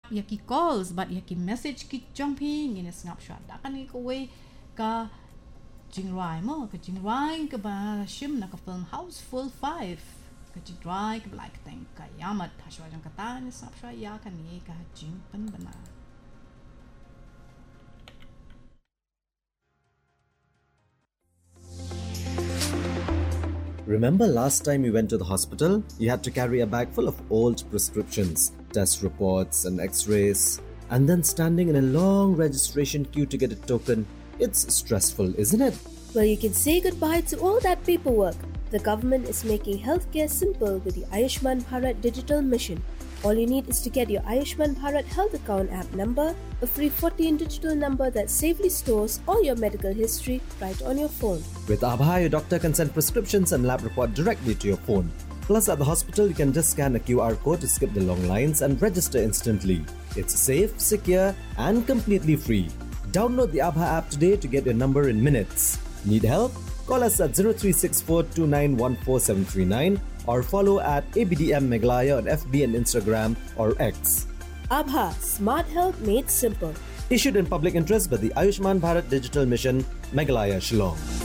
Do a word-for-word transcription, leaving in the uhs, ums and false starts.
yaki calls but yaki message ki jumping in a snapshot da kan ko way ka jingrai mo ka jingrai ka ba shim na ka film house full five ka jingrai ka like thing ka yamat haswa jang kata ni snapshot ya kan ni ka jing pen bana. Remember last time you went to the hospital? You had to carry a bag full of old prescriptions, test reports and x-rays, and then standing in a long registration queue to get a token. It's stressful, isn't it? Well, you can say goodbye to all that paperwork. The government is making healthcare simple with the Ayushman Bharat Digital Mission. All you need is to get your Ayushman Bharat Health Account app number, a free fourteen digital number that safely stores all your medical history right on your phone. With Abha, your doctor can send prescriptions and lab report directly to your phone. Plus, at the hospital, you can just scan a Q R code to skip the long lines and register instantly. It's safe, secure, and completely free. Download the Abha app today to get your number in minutes. Need help? Call us at zero three six four two nine one four seven three nine or follow at A B D M Meghalaya on F B and Instagram or X. Abha, smart health made simple. Issued in public interest by the Ayushman Bharat Digital Mission, Meghalaya, Shillong.